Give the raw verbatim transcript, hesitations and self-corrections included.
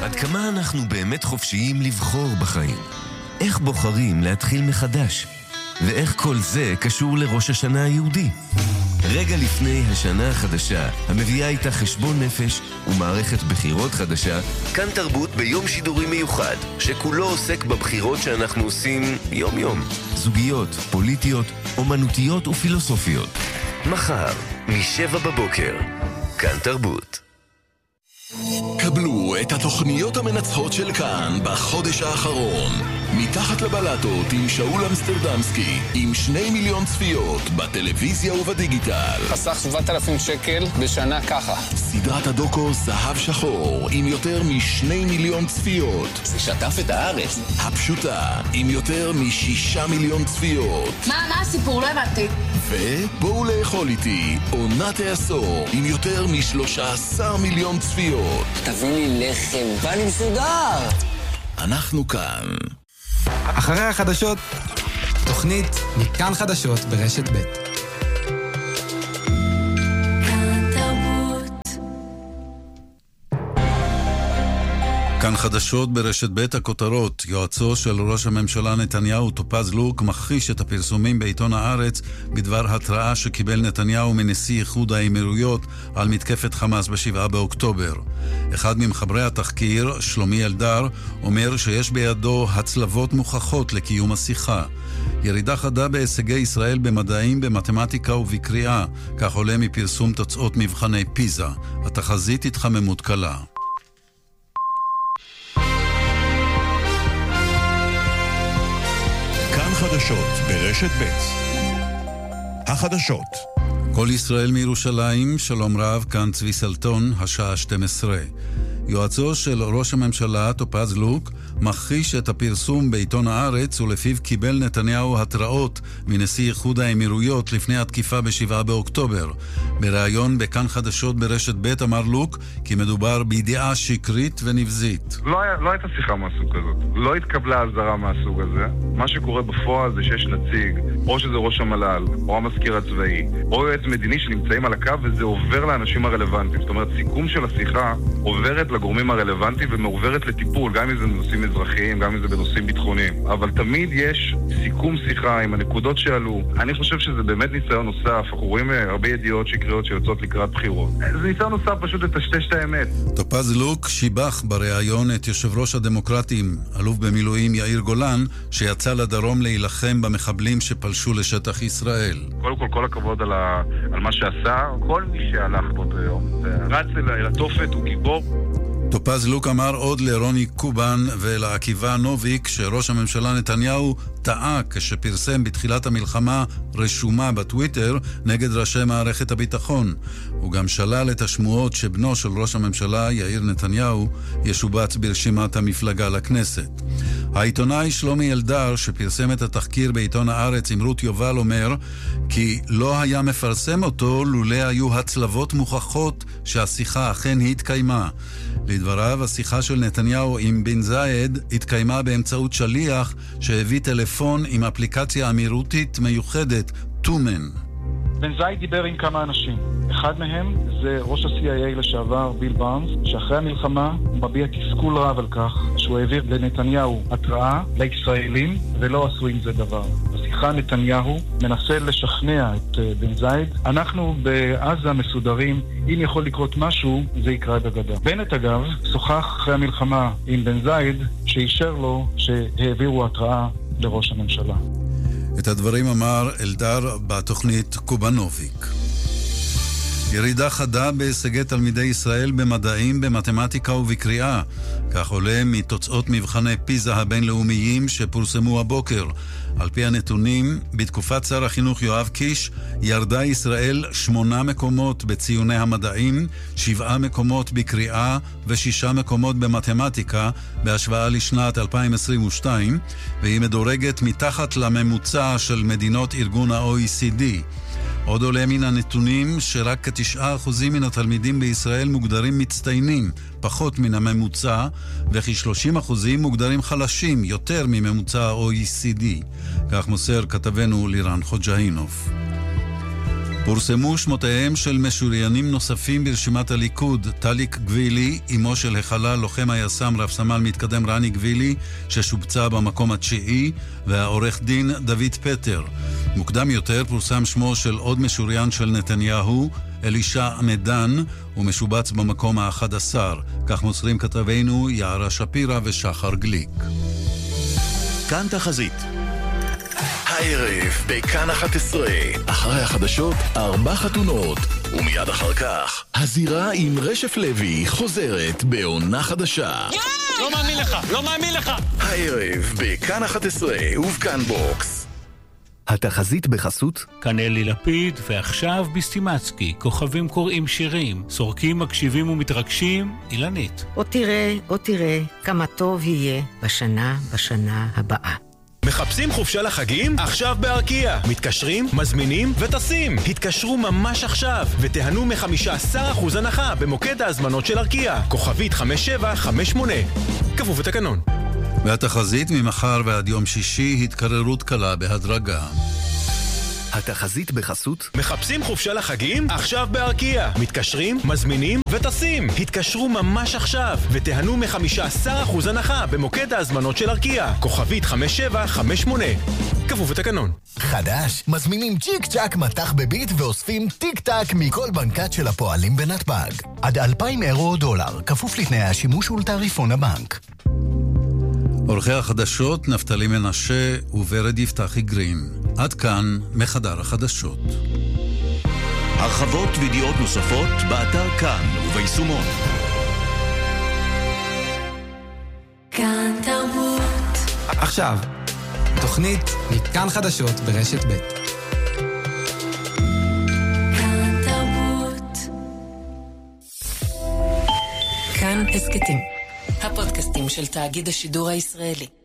עד כמה אנחנו באמת חופשיים לבחור בחיים? איך בוחרים להתחיל מחדש? ואיך כל זה קשור לראש השנה היהודי? רגע לפני השנה החדשה, המביאה איתה חשבון נפש ומערכת בחירות חדשה, כאן תרבות ביום שידורי מיוחד, שכולו עוסק בבחירות שאנחנו עושים יום-יום. זוגיות, פוליטיות, אומנותיות ופילוסופיות. מחר, משבע בבוקר, כאן תרבות. קבלו את התוכניות המנצחות של כאן בחודש האחרון. מתחת לבלטות עם שאול אמסטרדמסקי, עם שני מיליון צפיות בטלוויזיה ובדיגיטל. חסך שבעת אלפים שקל בשנה ככה. סדרת הדוקו זהב שחור עם יותר משני מיליון צפיות. זה שטף את הארץ. הפשוטה עם יותר משישה מיליון צפיות. מה, מה הסיפור? לא הבנתי. ובואו לאכול איתי, עונת העשור עם יותר משלושה עשר מיליון צפיות. תביא לי לחם, בא לי מסודר. אנחנו כאן. אחרי החדשות, תוכנית מכאן חדשות ברשת ב'. כאן חדשות ברשת ב'. הכותרות: יועצו של ראש הממשלה נתניהו טופז לוק מכחיש את הפרסומים בעיתון הארץ בדבר התראה שקיבל נתניהו מנשיא איחוד האמירויות על מתקפת חמאס בשבעה באוקטובר. אחד ממחברי התחקיר, שלומי אלדר, אומר שיש בידו הצלבות מוכחות לקיום השיחה. ירידה חדה בהישגי ישראל במדעים, במתמטיקה ובקריאה, כך עולה מפרסום תוצאות מבחני פיזה. התחזית התחממות קלה. חדשות ברשת ב'. החדשות. כל ישראל מירושלים, שלום רב, כאן צבי סלטון, השעה שתים עשרה. יועצו של ראש הממשלה טופז לוק מכחיש את הפרסום בעיתון הארץ ולפיו קיבל נתניהו התראות מנשיא איחוד האמירויות לפני התקיפה בשבעה באוקטובר. בריאיון בכאן חדשות ברשת ב' אמר לוק כי מדובר בידיעה שקרית ונבזית. לא, היה, לא הייתה שיחה מהסוג הזאת. לא התקבלה הזרה מהסוג הזה. מה שקורה בפועל זה שיש נציג, או שזה ראש המל"ל, או המזכיר הצבאי, או יועץ מדיני שנמצאים על הקו וזה עובר לאנשים הרלוונטיים. זאת אומרת, סיכום של השיחה עוברת לגורמים הרלוונטיים ומעוברת לטיפול, גם אם זה בנושאים אזרחיים, גם אם זה בנושאים ביטחוניים. אבל תמיד יש סיכום שיחה עם הנקודות שעלו. אני חושב שזה באמת ניסיון נוסף. אנחנו רואים הרבה ידיעות שקריות שיוצאות לקראת בחירות. זה ניסיון נוסף פשוט לטשטש את האמת. טופז לוק שיבח בריאיון את יושב ראש הדמוקרטים, אלוף במילואים יאיר גולן, שיצא לדרום להילחם במחבלים שפלשו לשטח ישראל. קודם כל, כל הכבוד על, ה... על מה שעשה. כל מי שהלך באותו יום, רץ אל התופת, הוא גיבור. טופז לוק אמר עוד לרוני קובן ולעקיבא נוביק שראש הממשלה נתניהו טעה כשפרסם בתחילת המלחמה רשומה בטוויטר נגד ראשי מערכת הביטחון. הוא גם שלל את השמועות שבנו של ראש הממשלה יאיר נתניהו ישובץ ברשימת המפלגה לכנסת. העיתונאי שלומי אלדר שפרסם את התחקיר בעיתון הארץ עם רות יובל אומר כי לא היה מפרסם אותו לולא היו הצלבות מוכחות שהשיחה אכן התקיימה. לדבריו, השיחה של נתניהו עם בן זייד התקיימה באמצעות שליח שהביא טלפון עם אפליקציה אמירותית מיוחדת, טומן. בן זייד דיבר עם כמה אנשים. אחד מהם זה ראש ה-סי איי איי לשעבר, ביל בארנס, שאחרי המלחמה הוא מביע תסכול רב על כך שהוא העביר לנתניהו התראה לישראלים ולא עשו עם זה דבר. בשיחה נתניהו מנסה לשכנע את בן זייד. אנחנו בעזה מסודרים, אם יכול לקרות משהו, זה יקרה בגדה. בנט אגב שוחח אחרי המלחמה עם בן זייד שאישר לו שהעבירו התראה לראש הממשלה. את הדברים אמר אלדר בתוכנית קובנוביק. ירידה חדה בהישגי תלמידי ישראל במדעים, במתמטיקה ובקריאה. כך עולה מתוצאות מבחני פיזה הבינלאומיים שפורסמו הבוקר. על פי הנתונים, בתקופת שר החינוך יואב קיש, ירדה ישראל שמונה מקומות בציוני המדעים, שבעה מקומות בקריאה ושישה מקומות במתמטיקה, בהשוואה לשנת אלפיים עשרים ושתיים, והיא מדורגת מתחת לממוצע של מדינות ארגון ה-או אי סי די. עוד עולה מן הנתונים שרק כתשעה אחוזים מן התלמידים בישראל מוגדרים מצטיינים, פחות מן הממוצע, וכ-שלושים אחוזים מוגדרים חלשים, יותר מממוצע ה-או אי סי די. כך מוסר כתבנו לירן חוג'הינוף. פורסמו שמותיהם של משוריינים נוספים ברשימת הליכוד. טליק גבילי, אמו של החלל לוחם היס"מ רב סמל מתקדם רני גבילי, ששובצה במקום התשיעי, והעורך דין דוד פטר. מוקדם יותר פורסם שמו של עוד משוריין של נתניהו, אלישע עמדן, ומשובץ במקום ה-אחד עשר. כך מוסרים כתבינו יערה שפירה ושחר גליק. כאן תחזית. הערב בכאן אחת עשרה, אחרי החדשות ארבע חתונות, ומיד אחר כך הזירה עם רשף לוי חוזרת בעונה חדשה. לא מאמין לך, לא מאמין לך. הערב בכאן אחת עשרה ובכאן בוקס. התחזית בחסות כאן אלי לפיד, ועכשיו בסטימצקי, כוכבים קוראים שירים, סורקים מקשיבים ומתרגשים, אילנית. או תראה, או תראה, כמה טוב יהיה בשנה, בשנה הבאה. מחפשים חופשה לחגים? עכשיו בארקיה. מתקשרים, מזמינים וטסים. התקשרו ממש עכשיו ותיהנו מ-חמישה עשר אחוז הנחה במוקד ההזמנות של ארקיה. כוכבית חמש שבע חמש שמונה. כפוף לתקנון. והתחזית ממחר ועד יום שישי, התקררות קלה בהדרגה. התחזית בחסות מחפשים חופשה לחגים? עכשיו בארקיה. מתקשרים, מזמינים וטסים. התקשרו ממש עכשיו ותיהנו מ-חמישה עשר אחוז הנחה במוקד ההזמנות של ארקיה. כוכבית חמש שבע חמש שמונה. כפוף לתקנון. חדש, מזמינים צ'יק צ'ק מתח בביט ואוספים טיק טק מכל בנקת של הפועלים בנתב"ג. עד אלפיים אירו או דולר, כפוף לתנאי השימוש ולתעריפון הבנק. עורכי החדשות נפתלי מנשה וורד יפתחי גרין. עד כאן מחדר החדשות. הרחבות וידיעות נוספות באתר כאן וביישומון. כאן תרבות. עכשיו, תוכנית מכאן חדשות ברשת ב'. כאן תרבות. כאן הסקטים. הפודקאסטים של תאגיד השידור הישראלי.